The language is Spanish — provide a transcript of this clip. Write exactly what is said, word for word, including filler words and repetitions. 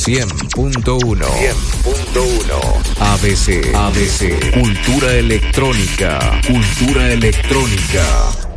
cien punto uno. cien punto uno. A B C. A B C. Cultura electrónica. Cultura electrónica.